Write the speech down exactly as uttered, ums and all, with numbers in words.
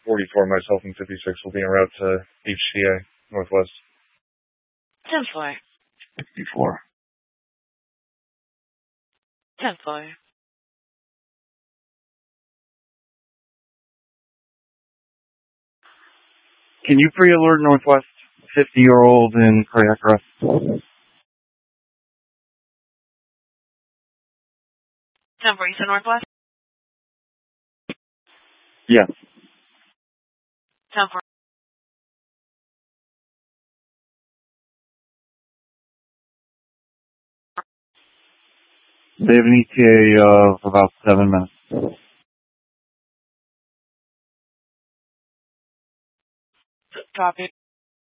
forty-four, myself and fifty-six will be en route to H C A, Northwest. ten four. sixty-four. ten four. Can you pre-alert Northwest fifty-year-old in cardiac arrest? ten four, you said Northwest? Yes. ten four. They have an E T A of about seven minutes. Copy.